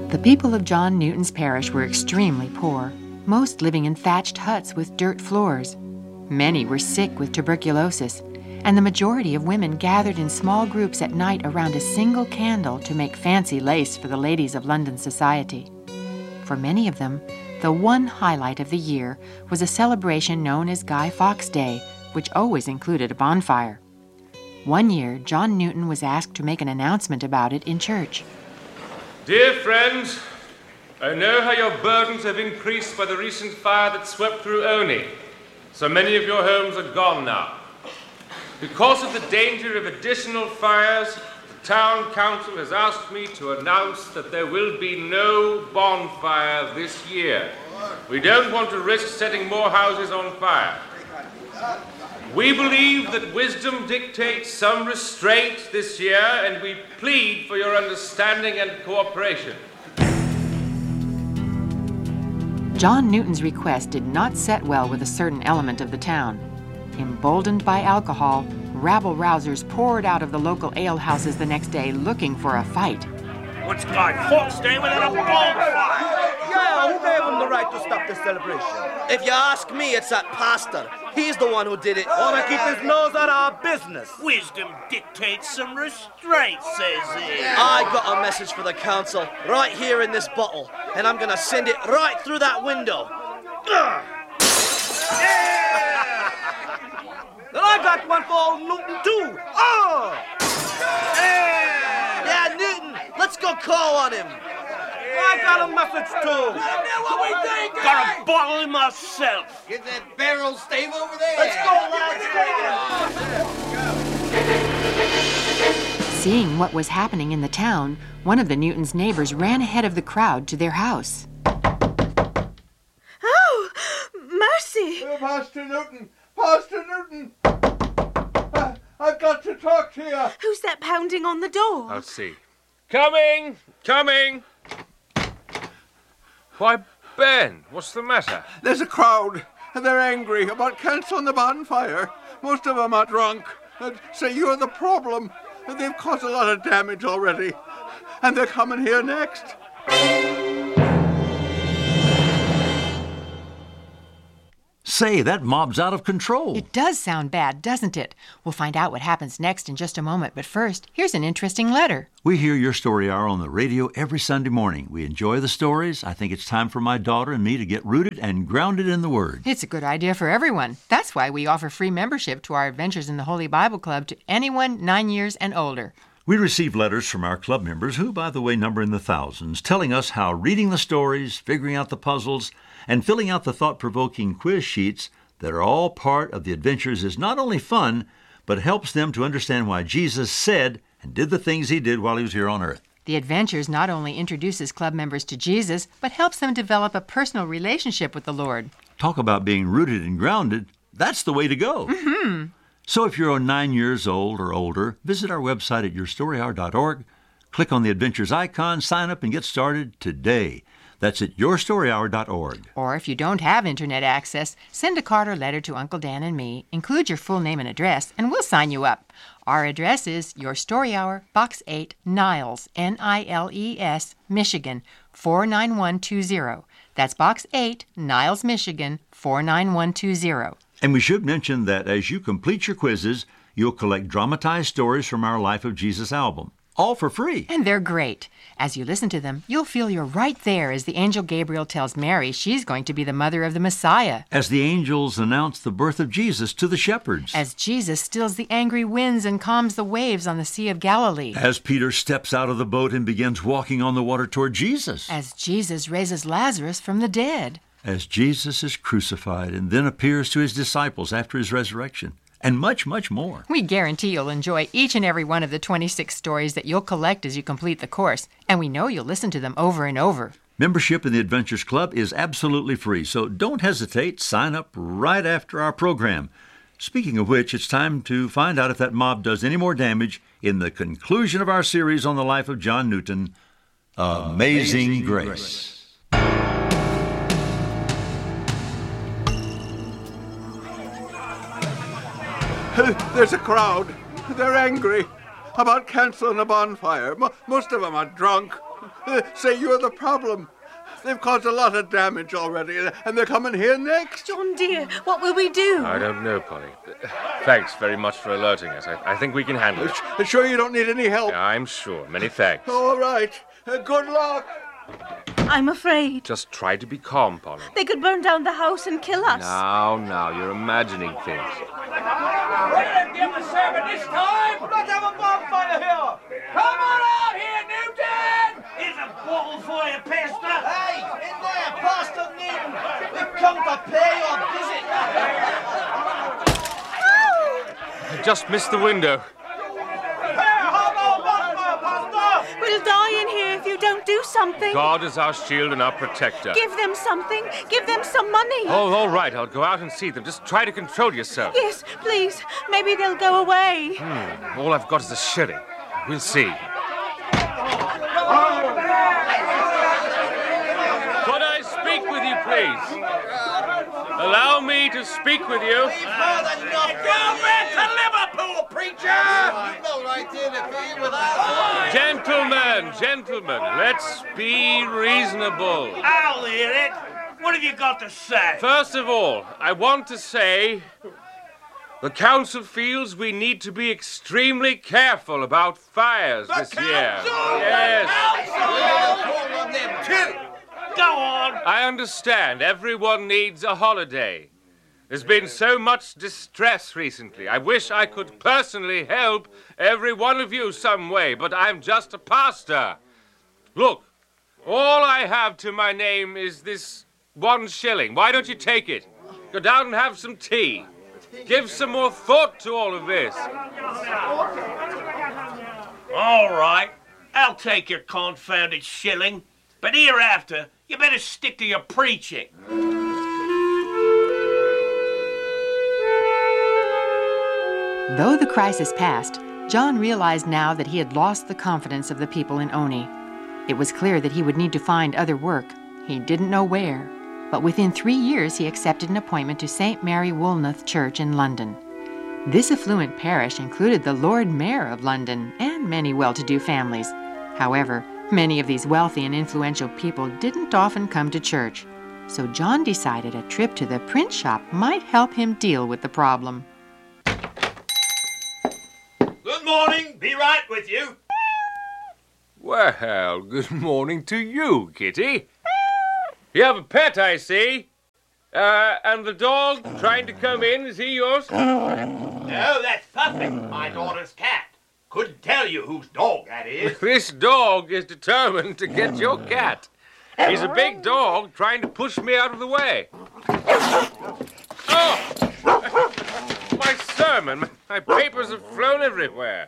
The people of John Newton's parish were extremely poor, most living in thatched huts with dirt floors. Many were sick with tuberculosis, and the majority of women gathered in small groups at night around a single candle to make fancy lace for the ladies of London society. For many of them, the one highlight of the year was a celebration known as Guy Fawkes Day, which always included a bonfire. One year, John Newton was asked to make an announcement about it in church. Dear friends, I know how your burdens have increased by the recent fire that swept through Oney. So many of your homes are gone now. Because of the danger of additional fires, the town council has asked me to announce that there will be no bonfire this year. We don't want to risk setting more houses on fire. We believe that wisdom dictates some restraint this year, and we plead for your understanding and cooperation. John Newton's request did not set well with a certain element of the town. Emboldened by alcohol, rabble-rousers poured out of the local alehouses the next day looking for a fight. What's Guy Fawkes Day without a bonfire? Yeah, who gave him the right to stop this celebration? If you ask me, it's that pastor. He's the one who did it. Wanna keep his nose out of our business. Wisdom dictates some restraint, says he. I got a message for the council right here in this bottle, and I'm gonna send it right through that window. And I got one for old Newton, too. Yeah, Newton, let's go call on him. I got a message, too. Got a bottle in myself. Get that barrel stave over there. Let's go, lads. Seeing what was happening in the town, one of the Newtons' neighbors ran ahead of the crowd to their house. Oh, mercy. Oh, Pastor Newton! Pastor Newton! I've got to talk to you. Who's that pounding on the door? I'll see. Coming! Coming! Why, Ben, what's the matter? There's a crowd, and they're angry about cancelling the bonfire. Most of them are drunk and say you're the problem. They've caused a lot of damage already, and they're coming here next. Say, that mob's out of control. It does sound bad, doesn't it? We'll find out what happens next in just a moment, but first, here's an interesting letter. We hear your story hour on the radio every Sunday morning. We enjoy the stories. I think it's time for my daughter and me to get rooted and grounded in the Word. It's a good idea for everyone. That's why we offer free membership to our Adventures in the Holy Bible Club to anyone 9 years and older. We receive letters from our club members, who, by the way, number in the thousands, telling us how reading the stories, figuring out the puzzles, and filling out the thought-provoking quiz sheets that are all part of the adventures is not only fun, but helps them to understand why Jesus said and did the things he did while he was here on earth. The Adventures not only introduces club members to Jesus, but helps them develop a personal relationship with the Lord. Talk about being rooted and grounded. That's the way to go. Mm-hmm. So if you're 9 years old or older, visit our website at yourstoryhour.org, click on the Adventures icon, sign up, and get started today. That's at yourstoryhour.org. Or if you don't have internet access, send a card or letter to Uncle Dan and me, include your full name and address, and we'll sign you up. Our address is Your Story Hour, Box 8, Niles, Niles, Michigan, 49120. That's Box 8, Niles, Michigan, 49120. And we should mention that as you complete your quizzes, you'll collect dramatized stories from our Life of Jesus album, all for free. And they're great. As you listen to them, you'll feel you're right there as the angel Gabriel tells Mary she's going to be the mother of the Messiah. As the angels announce the birth of Jesus to the shepherds. As Jesus stills the angry winds and calms the waves on the Sea of Galilee. As Peter steps out of the boat and begins walking on the water toward Jesus. As Jesus raises Lazarus from the dead. As Jesus is crucified and then appears to his disciples after his resurrection. And much, much more. We guarantee you'll enjoy each and every one of the 26 stories that you'll collect as you complete the course, and we know you'll listen to them over and over. Membership in the Adventures Club is absolutely free, so don't hesitate. Sign up right after our program. Speaking of which, it's time to find out if that mob does any more damage in the conclusion of our series on the life of John Newton, Amazing Grace. There's a crowd. They're angry about canceling a bonfire. Most of them are drunk Say you're the problem. They've caused a lot of damage already, and they're coming here next. John, dear, what will we do? I don't know, Polly. Thanks very much for alerting us. I think we can handle it. Sure you don't need any help? I'm sure. Many thanks. All right. Good luck. I'm afraid. Just try to be calm, Polly. They could burn down the house and kill us. Now, you're imagining things. We didn't give the sermon this time. Let's have a bonfire here. Come on out here, Newton. Here's a bottle for you, Pastor. Hey, in there, Pastor Newton. We've come to pay your visit. I just missed the window. We'll die in here if you don't do something. God is our shield and our protector. Give them something. Give them some money. Oh, all right. I'll go out and see them. Just try to control yourself. Yes, please. Maybe they'll go away. All I've got is a shilling. We'll see. Could I speak with you, please? Allow me to speak with you. Go back to Liverpool, preacher. No right to interfere with us. Gentlemen, let's be reasonable. I'll hear it. What have you got to say? First of all, I want to say the council feels we need to be extremely careful about fires this year. Yes. Call on them too. Go on. I understand everyone needs a holiday. There's been so much distress recently. I wish I could personally help every one of you some way, but I'm just a pastor. Look, all I have to my name is this 1 shilling. Why don't you take it? Go down and have some tea. Give some more thought to all of this. All right. I'll take your confounded shilling. But hereafter, you better stick to your preaching. Though the crisis passed, John realized now that he had lost the confidence of the people in Oni. It was clear that he would need to find other work. He didn't know where, but within 3 years he accepted an appointment to St. Mary Woolnoth Church in London. This affluent parish included the Lord Mayor of London and many well-to-do families. However, many of these wealthy and influential people didn't often come to church, so John decided a trip to the print shop might help him deal with the problem. Good morning. Be right with you. Well, good morning to you, Kitty. You have a pet, I see. And the dog trying to come in, is he yours? No, that's Puffy, my daughter's cat. Couldn't tell you whose dog that is. This dog is determined to get your cat. He's a big dog trying to push me out of the way. Oh! My sermon, my papers have flown everywhere.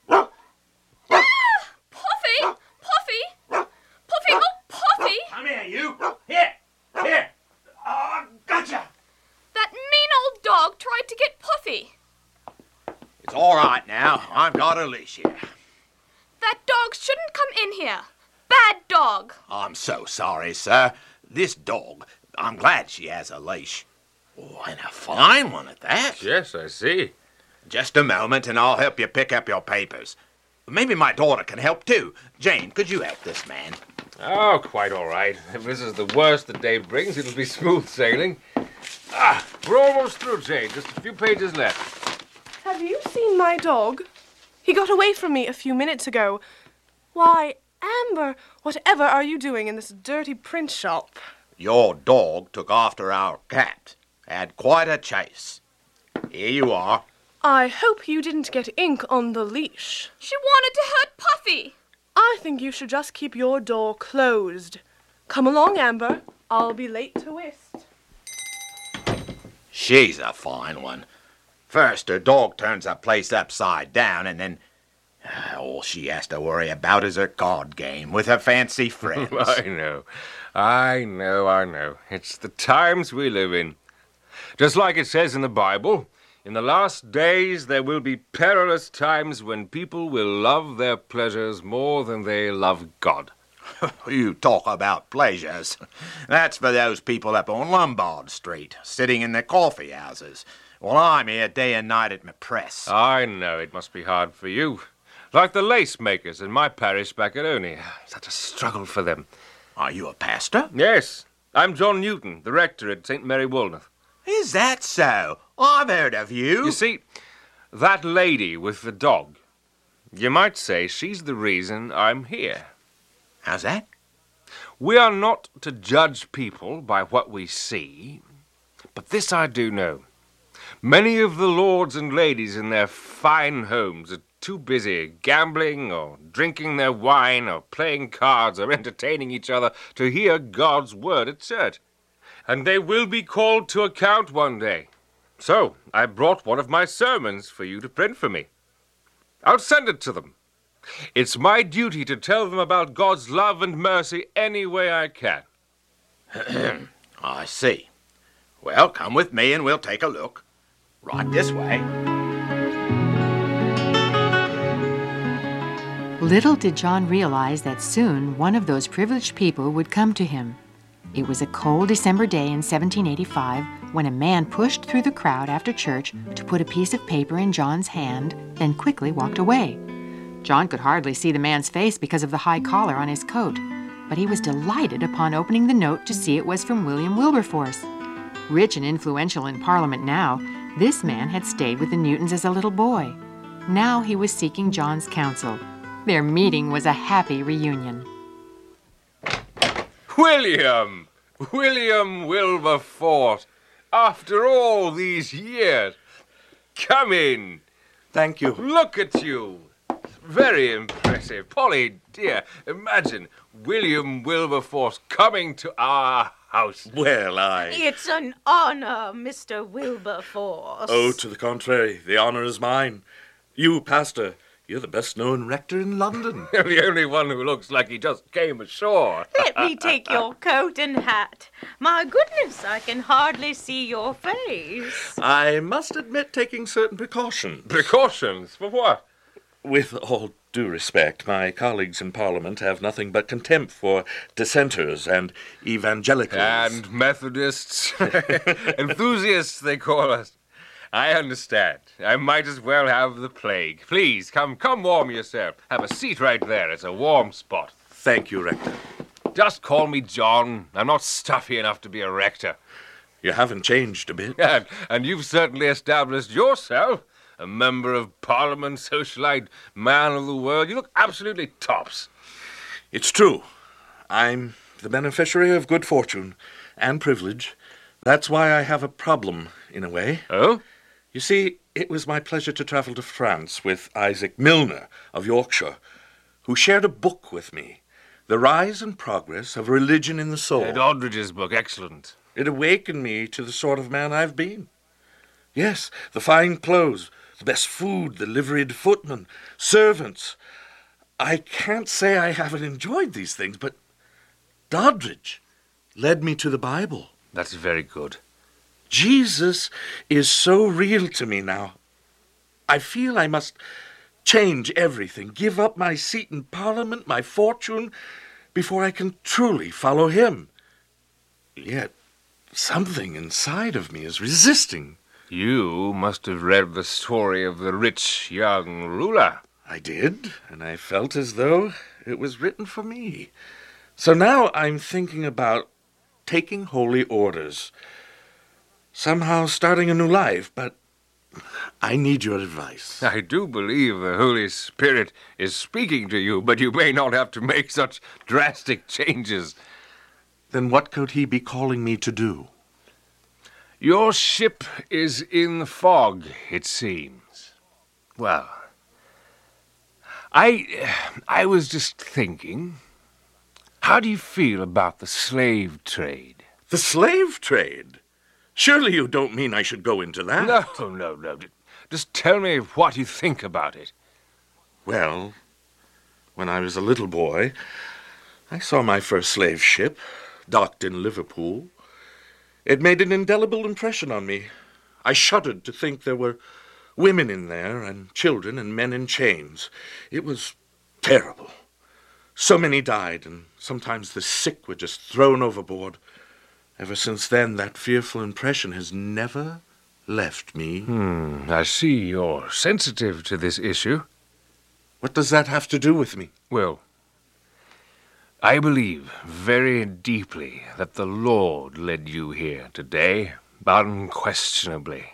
Puffy! Puffy! Puffy! Oh, Puffy! Come here, you. Here. Oh, gotcha. That mean old dog tried to get Puffy. It's all right now. I've got a leash here. That dog shouldn't come in here. Bad dog. I'm so sorry, sir. This dog, I'm glad she has a leash. Oh, and a fine one at that. Yes, I see. Just a moment and I'll help you pick up your papers. Maybe my daughter can help too. Jane, could you help this man? Oh, quite all right. If this is the worst the day brings, it'll be smooth sailing. We're almost through, Jane. Just a few pages left. Have you seen my dog? He got away from me a few minutes ago. Why, Amber, whatever are you doing in this dirty print shop? Your dog took after our cat. Had quite a chase. Here you are. I hope you didn't get ink on the leash. She wanted to hurt Puffy. I think you should just keep your door closed. Come along, Amber. I'll be late to whist. She's a fine one. First, her dog turns the place upside down, and then all she has to worry about is her card game with her fancy friends. I know. It's the times we live in. Just like it says in the Bible, in the last days there will be perilous times when people will love their pleasures more than they love God. You talk about pleasures. That's for those people up on Lombard Street, sitting in their coffee houses. Well, I'm here day and night at my press. I know, it must be hard for you. Like the lace makers in my parish back at Oney. Such a struggle for them. Are you a pastor? Yes. I'm John Newton, the rector at St. Mary Woolnoth. Is that so? I've heard of you. You see, that lady with the dog, you might say she's the reason I'm here. How's that? We are not to judge people by what we see, but this I do know. Many of the lords and ladies in their fine homes are too busy gambling or drinking their wine or playing cards or entertaining each other to hear God's word at church. And they will be called to account one day. So I brought one of my sermons for you to print for me. I'll send it to them. It's my duty to tell them about God's love and mercy any way I can. I see. Well, come with me and we'll take a look. Right this way. Little did John realize that soon one of those privileged people would come to him. It was a cold December day in 1785 when a man pushed through the crowd after church to put a piece of paper in John's hand, then quickly walked away. John could hardly see the man's face because of the high collar on his coat, but he was delighted upon opening the note to see it was from William Wilberforce. Rich and influential in Parliament now, this man had stayed with the Newtons as a little boy. Now he was seeking John's counsel. Their meeting was a happy reunion. William Wilberforce, after all these years. Come in. Thank you. Look at you. Very impressive. Polly, dear, imagine William Wilberforce coming to our house. Well, It's an honor, Mr. Wilberforce. Oh, to the contrary. The honor is mine. You, Pastor, you're the best-known rector in London. The only one who looks like he just came ashore. Let me take your coat and hat. My goodness, I can hardly see your face. I must admit taking certain precautions. Precautions? For what? With all due respect, my colleagues in Parliament have nothing but contempt for dissenters and evangelicals. And Methodists. Enthusiasts, they call us. I understand. I might as well have the plague. Please, come warm yourself. Have a seat right there. It's a warm spot. Thank you, Rector. Just call me John. I'm not stuffy enough to be a rector. You haven't changed a bit. And you've certainly established yourself a member of Parliament, socialite, man of the world. You look absolutely tops. It's true. I'm the beneficiary of good fortune and privilege. That's why I have a problem, in a way. Oh? You see, it was my pleasure to travel to France with Isaac Milner of Yorkshire, who shared a book with me, The Rise and Progress of Religion in the Soul. Ed Aldridge's book, excellent. It awakened me to the sort of man I've been. Yes, the fine clothes, the best food, the liveried footmen, servants. I can't say I haven't enjoyed these things, but Doddridge led me to the Bible. That's very good. Jesus is so real to me now. I feel I must change everything, give up my seat in Parliament, my fortune, before I can truly follow him. Yet something inside of me is resisting. You must have read the story of the rich young ruler. I did, and I felt as though it was written for me. So now I'm thinking about taking holy orders. Somehow starting a new life, but I need your advice. I do believe the Holy Spirit is speaking to you, but you may not have to make such drastic changes. Then what could he be calling me to do? Your ship is in the fog, it seems. Well, I was just thinking, how do you feel about the slave trade? The slave trade? Surely you don't mean I should go into that? No. Just tell me what you think about it. Well, when I was a little boy, I saw my first slave ship, docked in Liverpool. It made an indelible impression on me. I shuddered to think there were women in there, and children, and men in chains. It was terrible. So many died, and sometimes the sick were just thrown overboard. Ever since then, that fearful impression has never left me. I see you're sensitive to this issue. What does that have to do with me? Well, I believe very deeply that the Lord led you here today, unquestionably.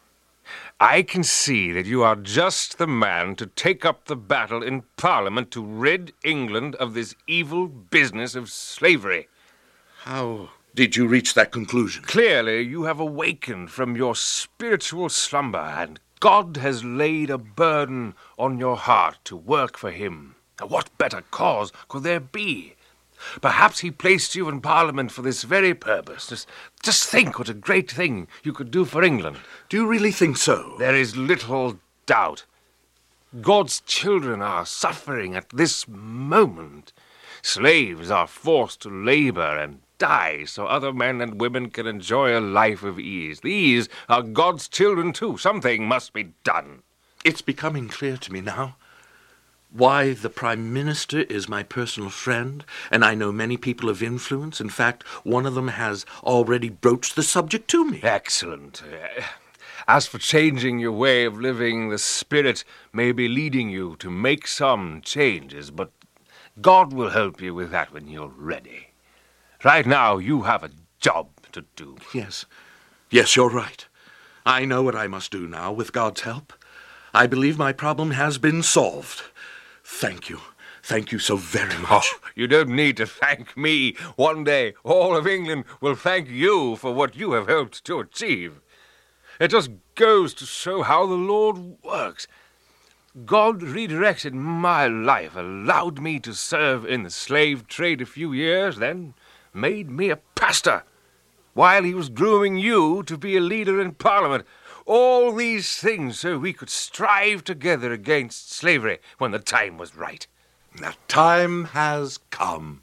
I can see that you are just the man to take up the battle in Parliament to rid England of this evil business of slavery. How did you reach that conclusion? Clearly, you have awakened from your spiritual slumber, and God has laid a burden on your heart to work for him. What better cause could there be? Perhaps he placed you in Parliament for this very purpose. Just think what a great thing you could do for England. Do you really think so? There is little doubt. God's children are suffering at this moment. Slaves are forced to labor and die so other men and women can enjoy a life of ease. These are God's children too. Something must be done. It's becoming clear to me now why the Prime Minister is my personal friend, and I know many people of influence. In fact, one of them has already broached the subject to me. Excellent. As for changing your way of living, the Spirit may be leading you to make some changes, but God will help you with that when you're ready. Right now, you have a job to do. Yes, you're right. I know what I must do now, with God's help. I believe my problem has been solved. Thank you. Thank you so very much. Oh, you don't need to thank me. One day, all of England will thank you for what you have helped to achieve. It just goes to show how the Lord works. God redirected my life, allowed me to serve in the slave trade a few years, then made me a pastor, while he was grooming you to be a leader in Parliament. All these things so we could strive together against slavery when the time was right. The time has come.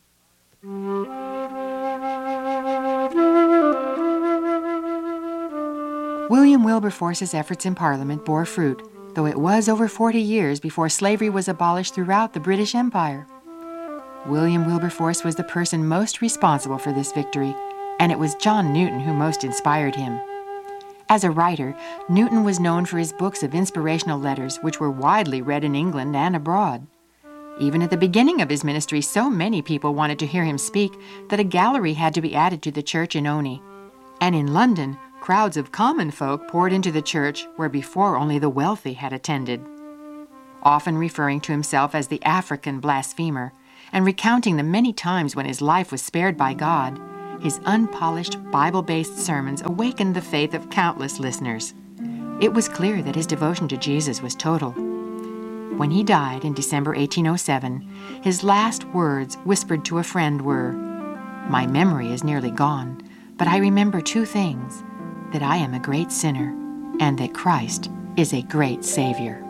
William Wilberforce's efforts in Parliament bore fruit, though it was over 40 years before slavery was abolished throughout the British Empire. William Wilberforce was the person most responsible for this victory, and it was John Newton who most inspired him. As a writer, Newton was known for his books of inspirational letters, which were widely read in England and abroad. Even at the beginning of his ministry, so many people wanted to hear him speak that a gallery had to be added to the church in Oney. And in London, crowds of common folk poured into the church where before only the wealthy had attended. Often referring to himself as the African blasphemer, and recounting the many times when his life was spared by God, his unpolished, Bible-based sermons awakened the faith of countless listeners. It was clear that his devotion to Jesus was total. When he died in December 1807, his last words whispered to a friend were, "My memory is nearly gone, but I remember two things, that I am a great sinner, and that Christ is a great Savior."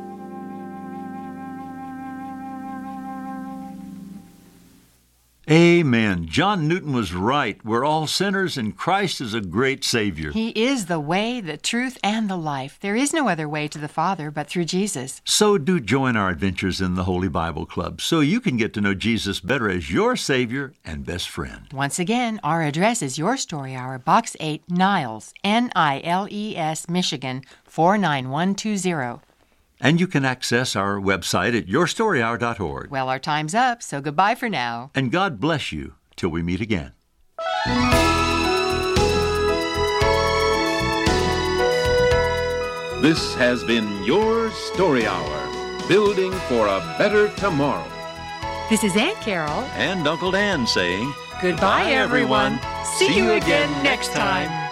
Amen. John Newton was right. We're all sinners, and Christ is a great Savior. He is the way, the truth, and the life. There is no other way to the Father but through Jesus. So do join our adventures in the Holy Bible Club so you can get to know Jesus better as your Savior and best friend. Once again, our address is Your Story Hour, Box 8, Niles, Niles, Michigan, 49120. And you can access our website at yourstoryhour.org. Well, our time's up, so goodbye for now. And God bless you till we meet again. This has been Your Story Hour, building for a better tomorrow. This is Aunt Carol and Uncle Dan saying, goodbye, everyone. See you again next time.